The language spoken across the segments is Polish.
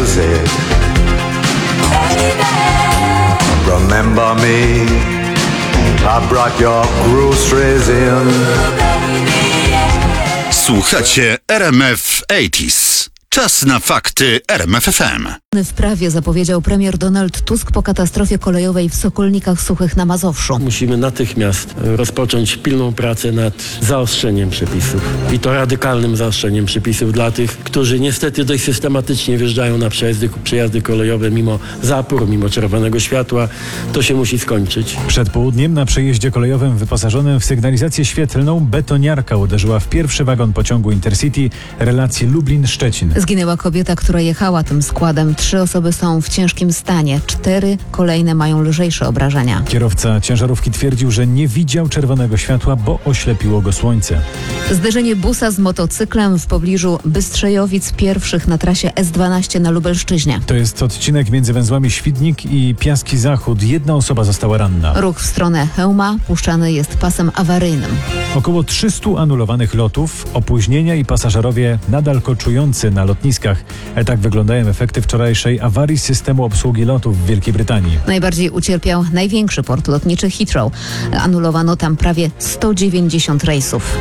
music. Remember me, I brought your groceries in. Słuchacie RMF 80s. Czas na fakty RMF FM. W prawie zapowiedział premier Donald Tusk po katastrofie kolejowej w Sokolnikach Suchych na Mazowszu. Musimy natychmiast rozpocząć pilną pracę nad zaostrzeniem przepisów. I to radykalnym zaostrzeniem przepisów dla tych, którzy niestety dość systematycznie wjeżdżają na przejazdy kolejowe mimo zapór, mimo czerwonego światła. To się musi skończyć. Przed południem na przejeździe kolejowym wyposażonym w sygnalizację świetlną betoniarka uderzyła w pierwszy wagon pociągu Intercity relacji Lublin-Szczecin. Zginęła kobieta, która jechała tym składem. 3 osoby są w ciężkim stanie. 4 kolejne mają lżejsze obrażenia. Kierowca ciężarówki twierdził, że nie widział czerwonego światła, bo oślepiło go słońce. Zderzenie busa z motocyklem w pobliżu Bystrzejowic pierwszych na trasie S12 na Lubelszczyźnie. To jest odcinek między węzłami Świdnik i Piaski Zachód. 1 osoba została ranna. Ruch w stronę Chełma puszczany jest pasem awaryjnym. Około 300 anulowanych lotów, opóźnienia i pasażerowie nadal koczujący na lotniskach. Tak wyglądają efekty wczorajszej awarii systemu obsługi lotów w Wielkiej Brytanii. Najbardziej ucierpiał największy port lotniczy Heathrow. Anulowano tam prawie 190 rejsów.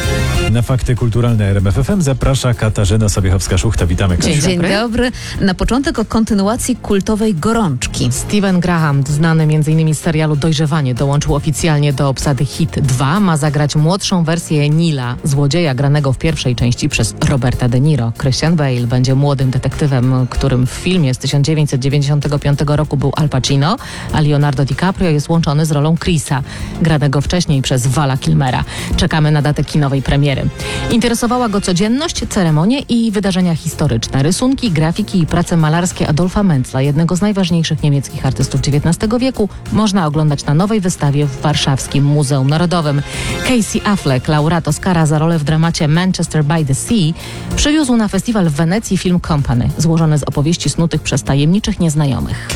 Na fakty kulturalne RMF FM zaprasza Katarzyna Sobiechowska-Szuchta. Witamy, Kasiu. Dzień dobry. Na początek o kontynuacji kultowej Gorączki. Steven Graham, znany m.in. z serialu Dojrzewanie, dołączył oficjalnie do obsady Hit 2. Ma zagrać młodszą wersję Nila, złodzieja granego w pierwszej części przez Roberta De Niro. Christian Bale będzie młodym detektywem, którym w filmie z 1995 roku był Al Pacino, a Leonardo DiCaprio jest łączony z rolą Chrisa, granego wcześniej przez Vala Kilmera. Czekamy na datę kinowej premiery. Interesowała go codzienność, ceremonie i wydarzenia historyczne, rysunki, grafiki i prace malarskie Adolfa Mentzla, jednego z najważniejszych niemieckich artystów XIX wieku, można oglądać na nowej wystawie w Warszawskim Muzeum Narodowym. Casey Affleck, laureat Oscara za rolę w dramacie Manchester by the Sea, przywiózł na festiwal w Wenecji film Company, złożony z opowieści snutych przez tajemniczych nieznajomych.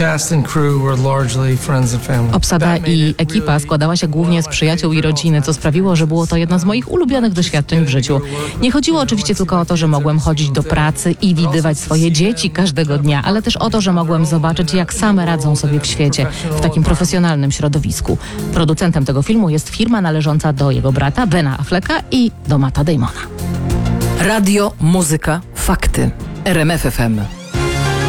Obsada i ekipa składała się głównie z przyjaciół i rodziny, co sprawiło, że było to jedno z moich ulubionych doświadczeń w życiu. Nie chodziło oczywiście tylko o to, że mogłem chodzić do pracy i widywać swoje dzieci każdego dnia, ale też o to, że mogłem zobaczyć, jak same radzą sobie w świecie, w takim profesjonalnym środowisku. Producentem tego filmu jest firma należąca do jego brata, Bena Afflecka, i do Matta Damona. Radio, muzyka, fakty. RMF FM.